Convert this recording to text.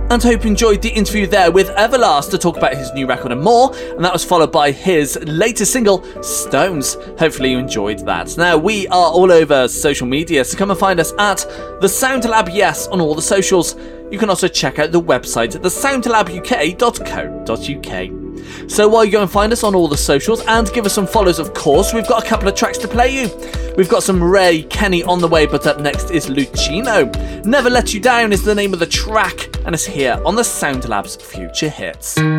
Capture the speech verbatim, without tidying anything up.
And hope you enjoyed the interview there with Everlast to talk about his new record and more, and that was followed by his latest single, Stones. Hopefully you enjoyed that. Now, we are all over social media, so come and find us at The Sound Lab Yes on all the socials. You can also check out the website at the sound lab u k dot co dot u k. So while you go and find us on all the socials and give us some follows, of course, we've got a couple of tracks to play you. We've got some Ray Kenny on the way, but up next is Lucino. Never Let You Down is the name of the track, and it's here on the Sound Lab's Future Hits.